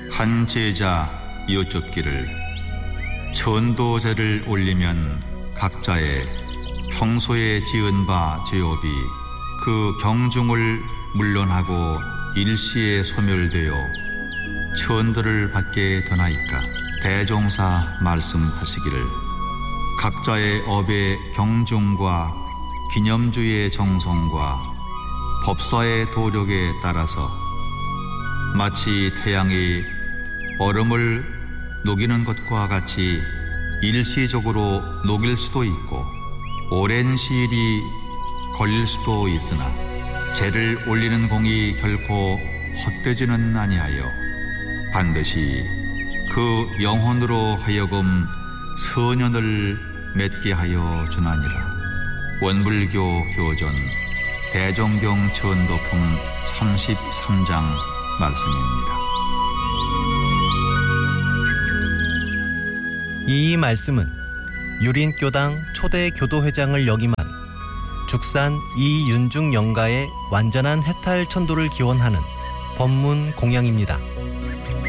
한 제자 여쭙기를 천도제를 올리면 각자의 평소에 지은 바 죄업이 그 경중을 물론하고 일시에 소멸되어 천도를 받게 되나이까. 대종사 말씀하시기를 각자의 업의 경중과 기념주의 정성과 법사의 도력에 따라서 마치 태양이 얼음을 녹이는 것과 같이 일시적으로 녹일 수도 있고 오랜 시일이 걸릴 수도 있으나 제를 올리는 공이 결코 헛되지는 아니하여 반드시 그 영혼으로 하여금 선연을 맺게 하여 주나니라. 원불교 교전 대종경 천도품 33장 말씀입니다. 이 말씀은 유린교당 초대 교도회장을 역임한 죽산 이윤중 영가의 완전한 해탈 천도를 기원하는 법문 공양입니다.